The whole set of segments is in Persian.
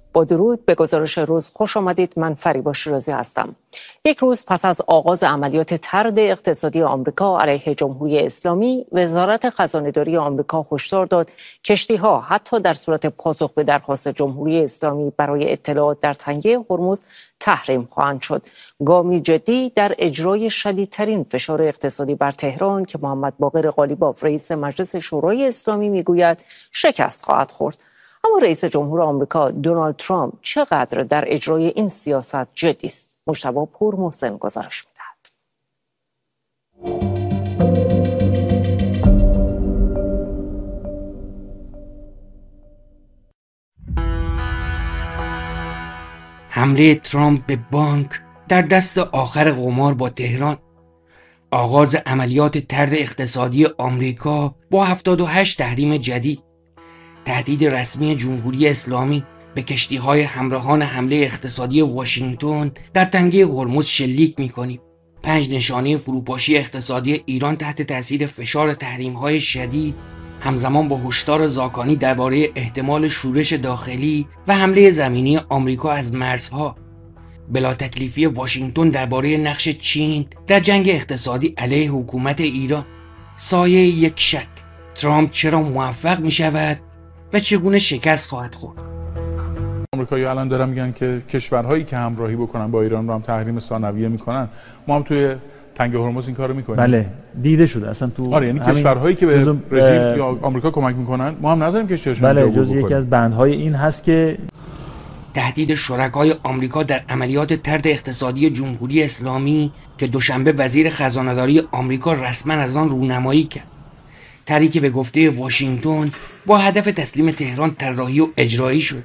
با درود به گزارش روز خوش آمدید. من فریبا شیرازی هستم. یک روز پس از آغاز عملیات طرد اقتصادی آمریکا علیه جمهوری اسلامی، وزارت خزانه‌داری آمریکا هشدار داد کشتی‌ها حتی در صورت پاسخ به درخواست جمهوری اسلامی برای اطلاعات در تنگه هرمز تحریم خواهند شد. گامی جدی در اجرای شدیدترین فشار اقتصادی بر تهران که محمد باقر قالیباف رئیس مجلس شورای اسلامی میگوید شکست خواهد خورد. اما رئیس جمهور آمریکا دونالد ترامپ چقدر در اجرای این سیاست جدی است؟ مجتبی پور محسن گزارش می‌دهد. حمله ترامپ به بانک در دست آخر قمار با تهران، آغاز عملیات طرد اقتصادی آمریکا با 78 تحریم جدید، تهدید رسمی جمهوری اسلامی به کشتی‌های همراهان حمله اقتصادی واشنگتن در تنگه هرمز شلیک می‌کنیم. 5 نشانه فروپاشی اقتصادی ایران تحت تاثیر فشار تحریم‌های شدید، همزمان با هشدار زاکانی درباره احتمال شورش داخلی و حمله زمینی آمریکا از مرزها، بلا تکلیفی واشنگتن درباره نقش چین در جنگ اقتصادی علیه حکومت ایران، سایه یک شک: ترامپ چرا موفق می‌شود و چگونه شکست خواهد خورد؟ آمریکایی‌ها الان دارن میگن که کشورهایی که همراهی بکنن با ایران رو هم تحریم ثانویه میکنن. ما هم توی تنگه هرمز این کارو میکنیم. بله، دیده شده اصلا تو. آره، یعنی کشورهایی که به رژیم یا آمریکا کمک میکنن ما هم نذاریم کشتی‌هاشون بله، جز یکی از بندهای این هست که تهدید شرکای آمریکا در عملیات طرد اقتصادی جمهوری اسلامی که دوشنبه وزیر خزانه‌داری آمریکا رسما از آن رونمایی کرد. طرحی که به گفته واشنگتن با هدف تسلیم تهران طراحی و اجرایی شد.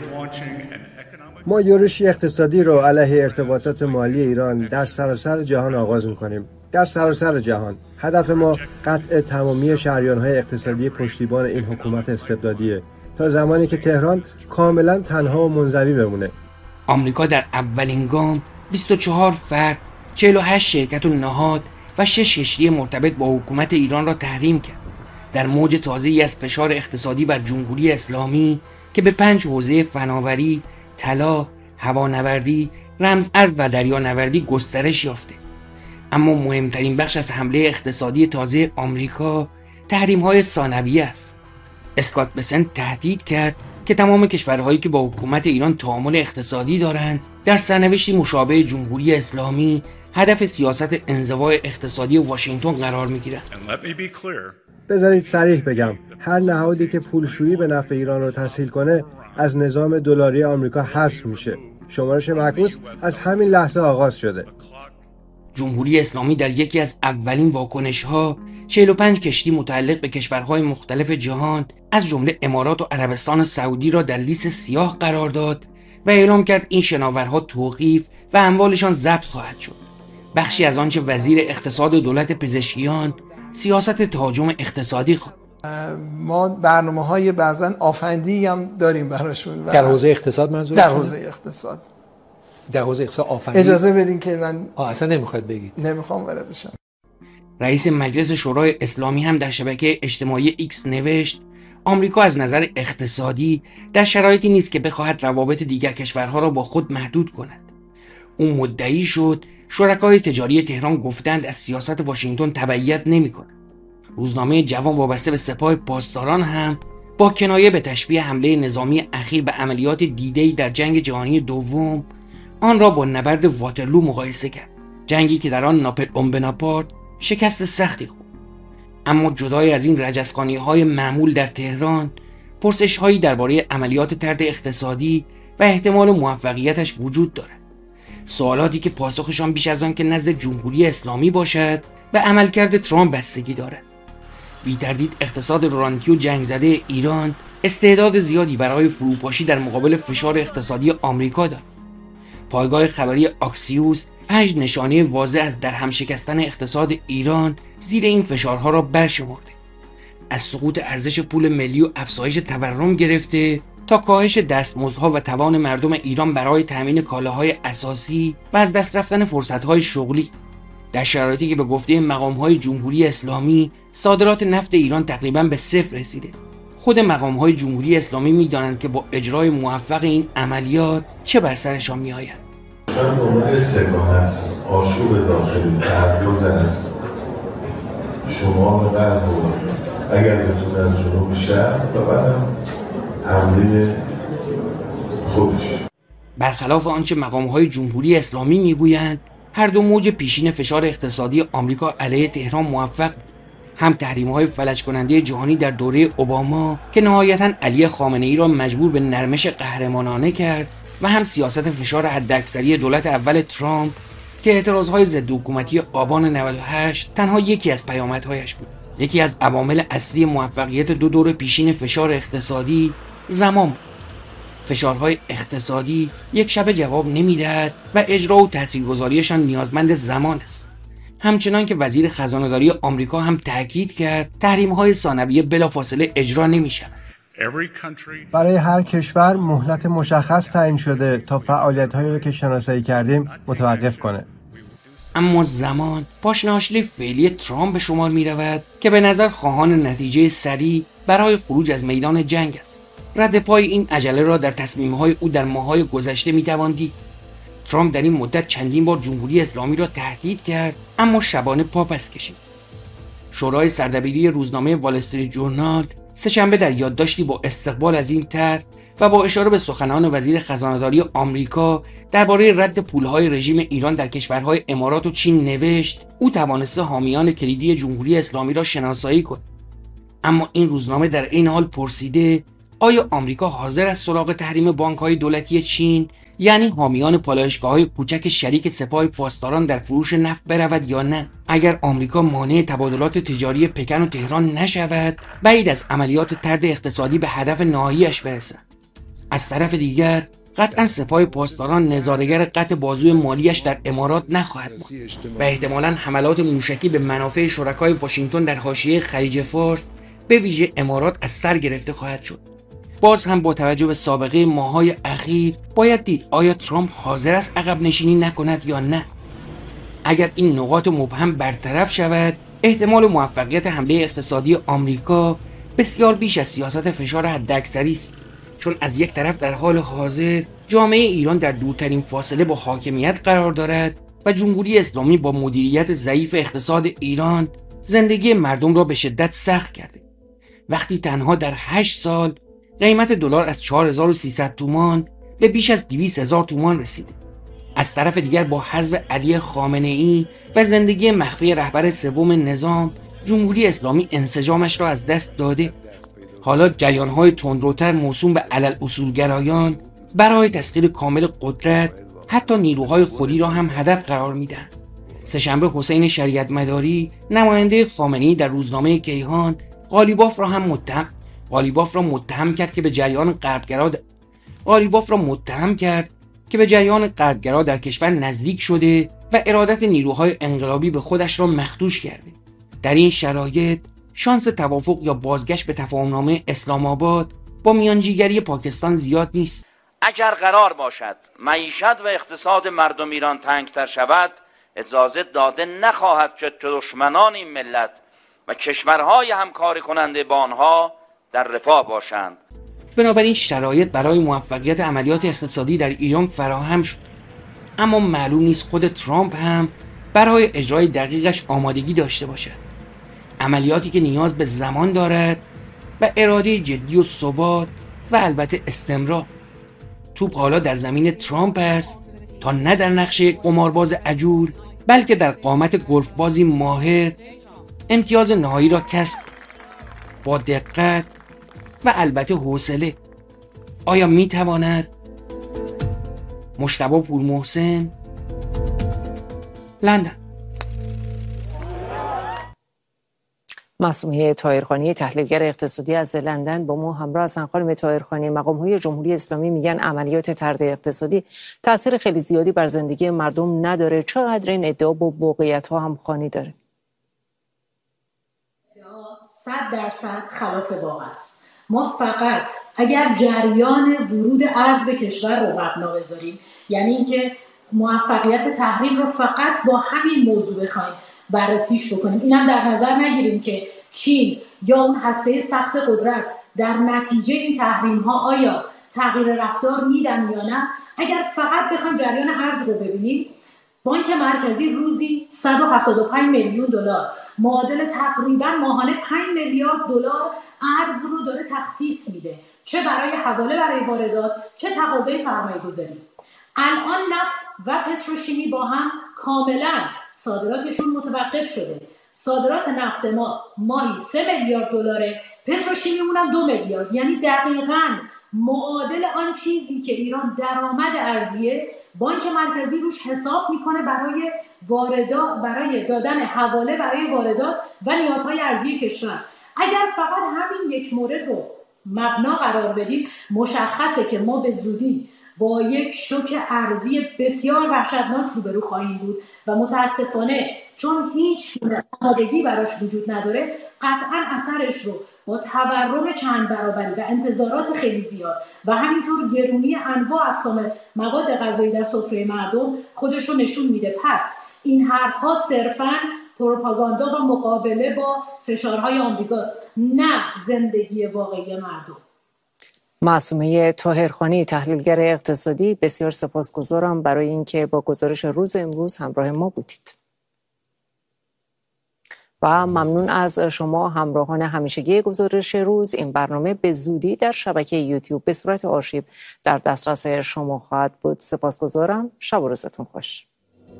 ما یورش اقتصادی رو علیه ارتباطات مالی ایران در سراسر جهان آغاز می‌کنیم. در سراسر جهان هدف ما قطع تمامی شریان‌های اقتصادی پشتیبان این حکومت استبدادیه تا زمانی که تهران کاملا تنها و منزوی بمونه. آمریکا در اولین گام 24 فرد، 48 شرکت و نهاد و 6 کشتی مرتبط با حکومت ایران را تحریم کرد. در موج تازه‌ای از فشار اقتصادی بر جمهوری اسلامی که به 5 حوزه فناوری، طلا، هوانوردی، رمزارز و دریانوردی گسترش یافته. اما مهمترین بخش از حمله اقتصادی تازه آمریکا تحریم‌های ثانویه است. اسکات بسنت تهدید کرد که تمام کشورهایی که با حکومت ایران تعامل اقتصادی دارند در سرنوشتی مشابه جمهوری اسلامی هدف سیاست انزوا اقتصادی واشنگتن قرار می‌گیرند. بذارید صریح بگم، هر نهادی که پولشویی به نفع ایران رو تسهیل کنه از نظام دلاری آمریکا حذف میشه. شمارش معکوس از همین لحظه آغاز شده. جمهوری اسلامی در یکی از اولین واکنش‌ها 45 کشتی متعلق به کشورهای مختلف جهان از جمله امارات و عربستان سعودی را در لیست سیاه قرار داد و اعلام کرد این شناورها توقیف و اموالشان ضبط خواهد شد. بخشی از آنچه وزیر اقتصاد دولت پزشکیان سیاست تهاجم اقتصادی خواند. ما برنامه‌های بعضن آفندی هم داریم براشون. در حوزه اقتصاد منظور؟ در حوزه اقتصاد. در حوزه اقتصاد آفندی. اجازه بدین که من اصلا نمیخواد بگید. نمیخوام وارد بشم. رئیس مجلس شورای اسلامی هم در شبکه اجتماعی ایکس نوشت آمریکا از نظر اقتصادی در شرایطی نیست که بخواهد روابط دیگر کشورها را با خود محدود کند. او مدعی شد شرکای تجاری تهران گفتند از سیاست واشنگتن تبعیت نمی‌کنند. روزنامه جوان وابسته به سپاه پاسداران هم با کنایه به تشبیه حمله نظامی اخیر به عملیات دیده‌ای در جنگ جهانی دوم آن را با نبرد واترلو مقایسه کرد. جنگی که در آن ناپلئون بناپارت شکست سختی خورد. اما جدای از این رجزخوانی‌های معمول در تهران، پرسش‌هایی درباره عملیات طرد اقتصادی و احتمال موفقیتش وجود دارد. سوالاتی که پاسخشان بیش از آن که نزد جمهوری اسلامی باشد و عملکرد ترامپ بستگی دارد. بی تردید اقتصاد رانتی و جنگ زده ایران استعداد زیادی برای فروپاشی در مقابل فشار اقتصادی آمریکا دارد. پایگاه خبری آکسیوس 5 نشانه واضح از درهم شکستن اقتصاد ایران زیر این فشارها را برشمرده. از سقوط ارزش پول ملی و افزایش تورم گرفته تا کاهش دستمزدها و توان مردم ایران برای تامین کالاهای اساسی و از دست رفتن فرصت‌های شغلی، در شرایطی که به گفته مقام‌های جمهوری اسلامی صادرات نفت ایران تقریباً به صفر رسیده. خود مقام‌های جمهوری اسلامی می‌دانند که با اجرای موفق این عملیات چه بر سرشان می‌آید. چند نوع سگاه هست، آشوب داخلی، تحریز است، شمال غرب و اگر بتونه از جنوب شهر و بعدم حمله خودش. برخلاف آنچه مقام‌های جمهوری اسلامی میگویند، هر دو موج پیشین فشار اقتصادی آمریکا علیه تهران موفق بود. هم تحریم‌های فلج کننده جهانی در دوره اوباما که نهایتاً علی خامنه‌ای را مجبور به نرمش قهرمانانه کرد و هم سیاست فشار حداکثری دولت اول ترامپ که اعتراضهای ضد حکومتی آبان 98 تنها یکی از پیامدهایش بود. یکی از عوامل اصلی موفقیت دو دور پیشین فشار اقتصادی زمان بود. فشارهای اقتصادی یک شبه جواب نمیدهد و اجرا و تاثیرگذاریشان نیازمند زمان است. همچنان که وزیر خزانه‌داری آمریکا هم تاکید کرد تحریم‌های ثانویه بلافاصله اجرا نمی‌شود. برای هر کشور مهلت مشخص تعیین شده تا فعالیت‌هایی را که شناسایی کردیم متوقف کنه. اما زمان پاشنه‌آشیل فعلی ترامپ به شمار می‌رود که به نظر خواهان نتیجه سریع برای خروج از میدان جنگ است. رد پای این عجله را در تصمیم‌های او در ماه‌های گذشته می‌توان دید. ترامپ در این مدت چندین بار جمهوری اسلامی را تهدید کرد اما شبانه پا پس کشید. شورای سردبیری روزنامه وال استریت جورنال سه‌شنبه در یادداشتی با استقبال از این طرح و با اشاره به سخنان وزیر خزانه‌داری آمریکا درباره رد پولهای رژیم ایران در کشورهای امارات و چین نوشت او توانسته حامیان کلیدی جمهوری اسلامی را شناسایی کند. اما این روزنامه در این حال پرسیده آیا آمریکا حاضر است سراغ تحریم بانک‌های دولتی چین یعنی حامیان پالایشگاه‌های کوچک شریک سپاه پاسداران در فروش نفت برود یا نه؟ اگر آمریکا مانع تبادلات تجاری پکن و تهران نشود، بعید از عملیات طرد اقتصادی به هدف نهایی‌اش برسد. از طرف دیگر قطعا سپاه پاسداران نظاره‌گر قطع بازوی مالیش در امارات نخواهد بود و احتمالاً حملات موشکی به منافع شرکای واشنگتن در حاشیه خلیج فارس به ویژه امارات از سر گرفته خواهد شد. باز هم با توجه به سابقه ماه‌های اخیر باید دید آیا ترامپ حاضر است عقب نشینی نکند یا نه. اگر این نقاط مبهم برطرف شود، احتمال موفقیت حمله اقتصادی آمریکا بسیار بیش از سیاست فشار حداکثری است، چون از یک طرف در حال حاضر جامعه ایران در دورترین فاصله با حاکمیت قرار دارد و جمهوری اسلامی با مدیریت ضعیف اقتصاد ایران زندگی مردم را به شدت سخت کرده. وقتی تنها در 8 سال قیمت دلار از 4300 تومان به بیش از 200,000 تومان رسیده. از طرف دیگر با حذف علی خامنه‌ای و زندگی مخفی رهبر سوم نظام، جمهوری اسلامی انسجامش را از دست داده. حالا جریان‌های تندروتر موسوم به علل-اصولگرایان برای تسخیر کامل قدرت حتی نیروهای خودی را هم هدف قرار میدن. سه‌شنبه حسین شریعت مداری نماینده خامنه‌ای در روزنامه کیهان قالیباف را متهم کرد که به جریان غربگرا در کشور نزدیک شده و ارادت نیروهای انقلابی به خودش را مخدوش کرده. در این شرایط شانس توافق یا بازگشت به تفاهمنامه اسلام آباد با میانجیگری پاکستان زیاد نیست. اگر قرار باشد معیشت و اقتصاد مردم ایران تنگتر شود، اجازه داده نخواهد که دشمنان این ملت و کشورهای همکاری کننده با آنها در رفاه باشند. بنابراین شرایط برای موفقیت عملیات اقتصادی در ایران فراهم شد، اما معلوم نیست خود ترامپ هم برای اجرای دقیقش آمادگی داشته باشد. عملیاتی که نیاز به زمان دارد و اراده جدی و ثبات و البته استمرار. توپ حالا در زمین ترامپ است تا نه در نقش یک قمارباز عجول بلکه در قامت گلف بازی ماهر امتیاز نهایی را کسب با دقت و البته حوصله. آیا می تواند؟ مجتبی پورمحسن، لندن. معصومه طاهرخانی تحلیلگر اقتصادی از لندن با ما همراه هستند. خانم طاهرخانی، مقام‌های جمهوری اسلامی میگن عملیات طرد اقتصادی تاثیر خیلی زیادی بر زندگی مردم نداره. چقدر این ادعا با واقعیت‌ها همخوانی داره؟ 100% خلاف واقع است. ما فقط اگر جریان ورود ارز به کشور رو مبنا بذاریم، یعنی اینکه موفقیت تحریم رو فقط با همین موضوع بخوایم بررسیش بکنیم، اینم در نظر نگیریم که چین یا اون هسته سخت قدرت در نتیجه این تحریم ها آیا تغییر رفتار میدن یا نه؟ اگر فقط بخوایم جریان ارز رو ببینیم، بانک مرکزی روزی 175 میلیون دلار معادل تقریبا ماهانه 5 میلیارد دلار ارز رو داره تخصیص میده، چه برای حواله برای واردات، چه تقاضای سرمایه گذاری. الان نفت و پتروشیمی با هم کاملا صادراتشون متوقف شده. صادرات نفت ما ماهی 3 میلیارد دلاره، پتروشیمیمون هم 2 میلیارد، یعنی دقیقاً معادل آن چیزی که ایران درآمد ارزیه، بانک مرکزی روش حساب میکنه برای واردات، برای دادن حواله برای واردات و نیازهای ارزی کشور. اگر فقط همین یک مورد رو مبنا قرار بدیم، مشخصه که ما به زودی با یک شوک ارزی بسیار وحشتناک روبرو خواهیم بود و متاسفانه چون هیچ آمادگی براش وجود نداره، قطعا اثرش رو با تورم چند برابری و انتظارات خیلی زیاد و همینطور گرونی انواع اقسام مواد غذایی در سفره مردم خودش رو نشون میده. پس این حرف‌ها صرفاً پروپاگاندا و مقابله با فشارهای آمریکاست، نه زندگی واقعی مردم. معصومه طاهرخانی، تحلیلگر اقتصادی، بسیار سپاسگزارم برای اینکه با گزارش روز امروز همراه ما بودید. و ممنون از شما همراهان همیشگی گزارش روز. این برنامه به زودی در شبکه یوتیوب به صورت آرشیو در دسترس شما خواهد بود. سپاسگزارم. شب و روزتون خوش.